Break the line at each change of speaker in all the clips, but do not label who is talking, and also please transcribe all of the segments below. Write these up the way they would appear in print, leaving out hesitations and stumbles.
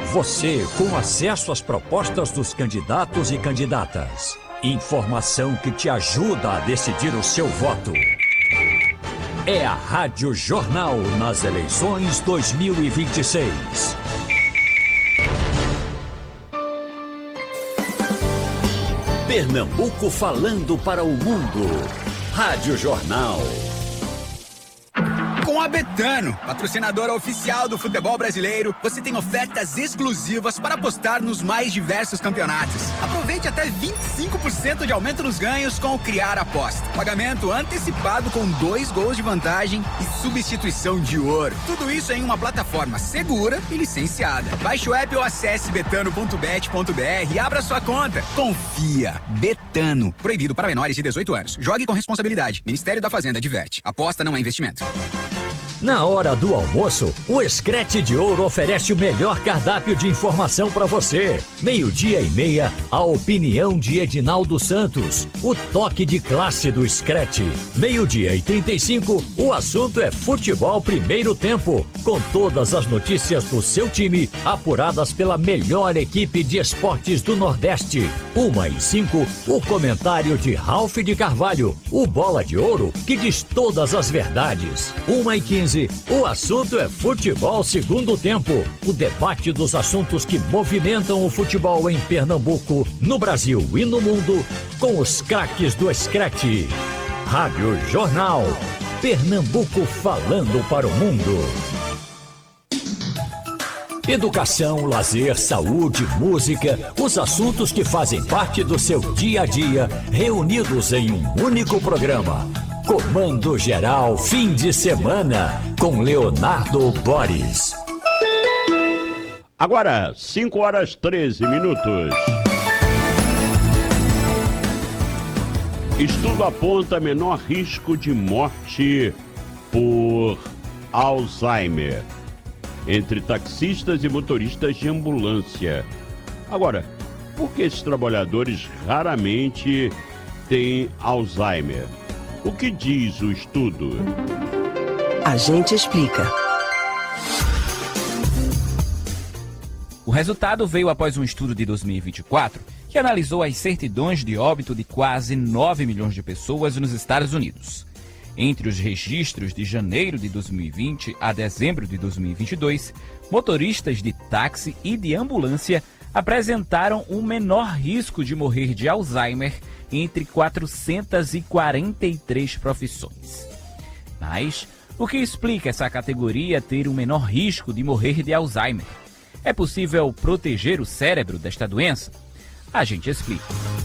Você com acesso às propostas dos candidatos e candidatas. Informação que te ajuda a decidir o seu voto. É a Rádio Jornal nas eleições 2026. Pernambuco falando para o mundo. Rádio Jornal.
Com a Betano, patrocinadora oficial do futebol brasileiro, você tem ofertas exclusivas para apostar nos mais diversos campeonatos. Aproveite até 25% de aumento nos ganhos com o Criar Aposta. Pagamento antecipado com 2 gols de vantagem e substituição de ouro. Tudo isso em uma plataforma segura e licenciada. Baixe o app ou acesse betano.bet.br e abra sua conta. Confia. Betano. Proibido para menores de 18 anos. Jogue com responsabilidade. Ministério da Fazenda adverte. Aposta não é investimento.
Na hora do almoço, o Screte de Ouro oferece o melhor cardápio de informação para você. 12:30, a opinião de Edinaldo Santos. O toque de classe do Screte. 12:35, o assunto é futebol primeiro tempo. Com todas as notícias do seu time, apuradas pela melhor equipe de esportes do Nordeste. 1:05, o comentário de Ralph de Carvalho. O Bola de Ouro, que diz todas as verdades. 1:15, o assunto é futebol segundo tempo. O debate dos assuntos que movimentam o futebol em Pernambuco, no Brasil e no mundo, com os craques do Screte. Rádio Jornal. Pernambuco falando para o mundo. Educação, lazer, saúde, música, os assuntos que fazem parte do seu dia a dia, reunidos em um único programa. Comando Geral Fim de Semana, com Leonardo Boris.
Agora, 5h13. Estudo aponta menor risco de morte por Alzheimer entre taxistas e motoristas de ambulância. Agora, por que esses trabalhadores raramente têm Alzheimer? O que diz o estudo?
A gente explica.
O resultado veio após um estudo de 2024 que analisou as certidões de óbito de quase 9 milhões de pessoas nos Estados Unidos. Entre os registros de janeiro de 2020 a dezembro de 2022, motoristas de táxi e de ambulância apresentaram um menor risco de morrer de Alzheimer entre 443 profissões. Mas o que explica essa categoria ter um menor risco de morrer de Alzheimer? É possível proteger o cérebro desta doença? A gente explica.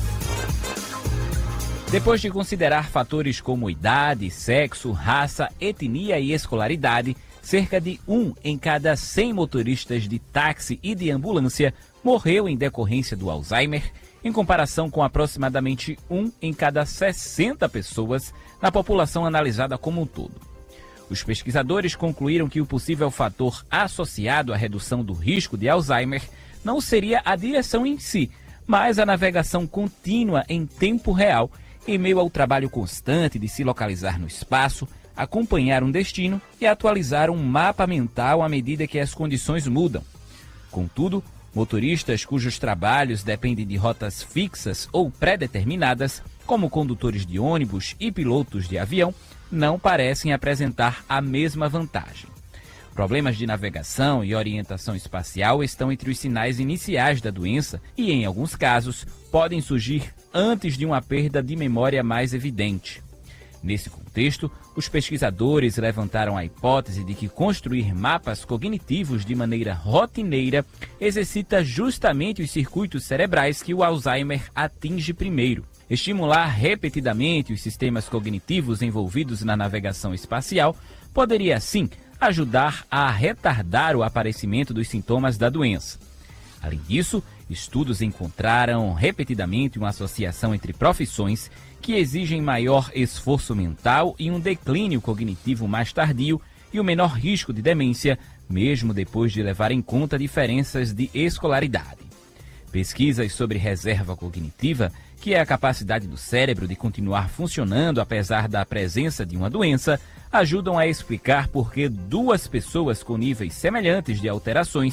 Depois de considerar fatores como idade, sexo, raça, etnia e escolaridade, cerca de 1 em cada 100 motoristas de táxi e de ambulância morreu em decorrência do Alzheimer, em comparação com aproximadamente 1 em cada 60 pessoas na população analisada como um todo. Os pesquisadores concluíram que o possível fator associado à redução do risco de Alzheimer não seria a direção em si, mas a navegação contínua em tempo real, em meio ao trabalho constante de se localizar no espaço, acompanhar um destino e atualizar um mapa mental à medida que as condições mudam. Contudo, motoristas cujos trabalhos dependem de rotas fixas ou pré-determinadas, como condutores de ônibus e pilotos de avião, não parecem apresentar a mesma vantagem. Problemas de navegação e orientação espacial estão entre os sinais iniciais da doença e, em alguns casos, podem surgir antes de uma perda de memória mais evidente. Nesse contexto, os pesquisadores levantaram a hipótese de que construir mapas cognitivos de maneira rotineira exercita justamente os circuitos cerebrais que o Alzheimer atinge primeiro. Estimular repetidamente os sistemas cognitivos envolvidos na navegação espacial poderia, sim, ajudar a retardar o aparecimento dos sintomas da doença. Além disso, estudos encontraram repetidamente uma associação entre profissões que exigem maior esforço mental e um declínio cognitivo mais tardio e o menor risco de demência, mesmo depois de levar em conta diferenças de escolaridade. Pesquisas sobre reserva cognitiva, que é a capacidade do cérebro de continuar funcionando apesar da presença de uma doença, ajudam a explicar por que duas pessoas com níveis semelhantes de alterações